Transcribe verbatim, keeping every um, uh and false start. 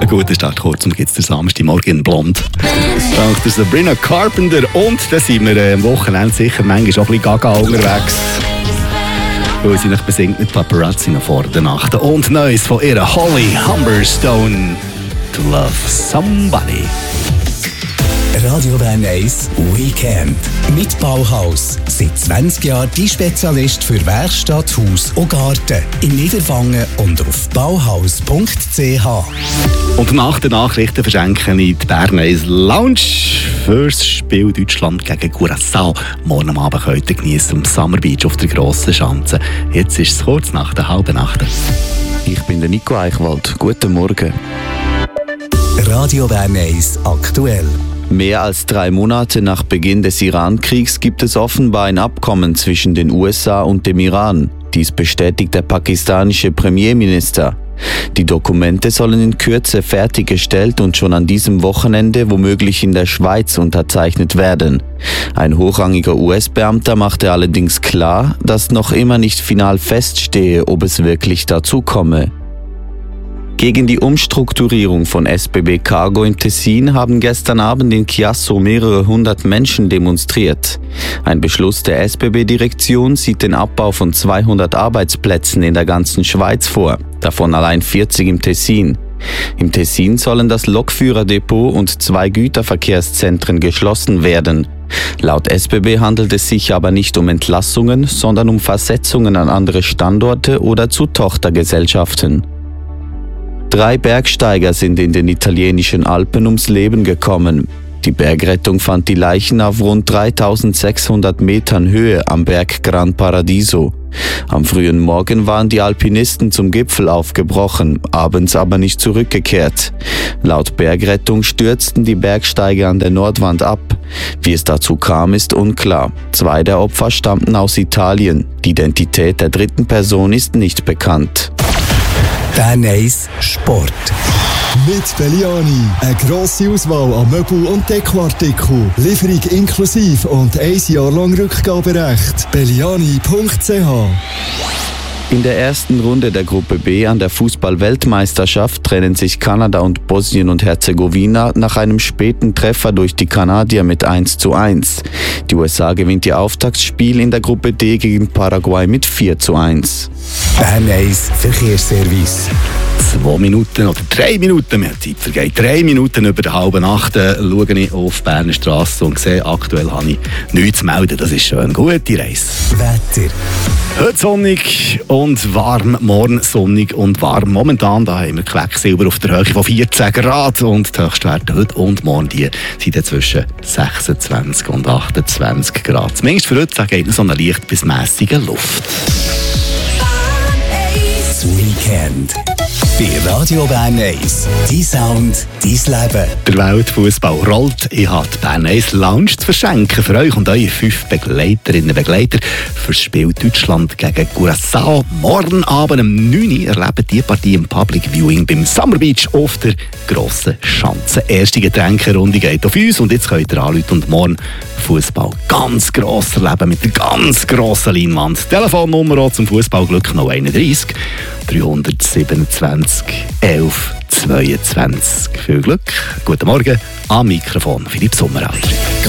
Ein guter Start, kurz und gibt's den Samstagmorgen in Blond. Dank der Sabrina Carpenter. Und dann sind wir äh, am Wochenende sicher manchmal auch ein bisschen gaga unterwegs. Weil sie noch besingt mit Paparazzi noch vor der Nacht. Und Neues von ihrer Holly Humberstone. To Love Somebody. Radio Bern eins Weekend. Mit Bauhaus. Seit zwanzig Jahren die Spezialist für Werkstatt, Haus und Garten. In Niederwangen und auf bauhaus punkt c h. Und nach den Nachrichten verschenke ich die Bern eins Lounge fürs Spiel Deutschland gegen Curaçao. Morgen am Abend könnt ihr geniessen am Summer Beach auf der grossen Schanze. Jetzt ist es kurz nach der halben Nacht. Ich bin der Nico Eichwald. Guten Morgen. Radio Bern eins aktuell. Mehr als drei Monate nach Beginn des Iran-Kriegs gibt es offenbar ein Abkommen zwischen den U S A und dem Iran. Dies bestätigt der pakistanische Premierminister. Die Dokumente sollen in Kürze fertiggestellt und schon an diesem Wochenende womöglich in der Schweiz unterzeichnet werden. Ein hochrangiger U S-Beamter machte allerdings klar, dass noch immer nicht final feststehe, ob es wirklich dazu komme. Gegen die Umstrukturierung von S B B Cargo im Tessin haben gestern Abend in Chiasso mehrere hundert Menschen demonstriert. Ein Beschluss der S B B-Direktion sieht den Abbau von zweihundert Arbeitsplätzen in der ganzen Schweiz vor, davon allein vierzig im Tessin. Im Tessin sollen das Lokführerdepot und zwei Güterverkehrszentren geschlossen werden. Laut S B B handelt es sich aber nicht um Entlassungen, sondern um Versetzungen an andere Standorte oder zu Tochtergesellschaften. Drei Bergsteiger sind in den italienischen Alpen ums Leben gekommen. Die Bergrettung fand die Leichen auf rund dreitausendsechshundert Metern Höhe am Berg Gran Paradiso. Am frühen Morgen waren die Alpinisten zum Gipfel aufgebrochen, abends aber nicht zurückgekehrt. Laut Bergrettung stürzten die Bergsteiger an der Nordwand ab. Wie es dazu kam, ist unklar. Zwei der Opfer stammten aus Italien. Die Identität der dritten Person ist nicht bekannt. Bern eins Sport. Mit Belliani. Eine grosse Auswahl an Möbel- und Dekoartikeln. Lieferung inklusive und ein Jahr lang Rückgaberecht. belliani punkt c h. In der ersten Runde der Gruppe B an der Fußball-Weltmeisterschaft trennen sich Kanada und Bosnien und Herzegowina nach einem späten Treffer durch die Kanadier mit eins zu eins. Die U S A gewinnt ihr Auftaktspiel in der Gruppe D gegen Paraguay mit vier zu eins. Bern eins Verkehrsservice. Zwei Minuten oder drei Minuten, mehr Zeit vergeht. Drei Minuten über die halbe Nacht äh, schaue ich auf die Berner Strasse und sehe, aktuell habe ich nichts zu melden. Das ist schön. Gute Reise. Wetter. Heute sonnig und warm, morgen sonnig und warm. Momentan da haben wir Quecksilber auf der Höhe von vierzehn Grad und die Höchstwerte heute und morgen die sind zwischen sechsundzwanzig und achtundzwanzig Grad. Zumindest für heute geht so eine leicht bis mässige Luft. Das Weekend. Bei Radio Bern eins. Dein Sound, dein Leben. Der Weltfußball rollt. Ich habe die Bern eins Lounge zu verschenken für euch und eure fünf Begleiterinnen und Begleiter fürs Spiel Deutschland gegen Curaçao. Morgen Abend um neun Uhr erleben die Partie im Public Viewing beim Summer Beach auf der grossen Schanze. Erste Getränkerunde geht auf uns und jetzt könnt ihr anrufen und morgen Fußball ganz gross erleben mit der ganz grossen Leinwand. Telefonnummer auch zum Fußballglück noch einunddreißig dreihundertsiebenundzwanzig elf zweiundzwanzig. Viel Glück. Guten Morgen. Am Mikrofon Philipp Sommeralter.